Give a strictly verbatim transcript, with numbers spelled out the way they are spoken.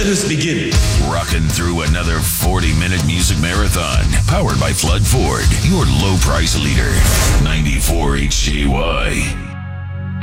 Let us begin. Rocking through another forty-minute music marathon, powered by Flood Ford, your low price leader.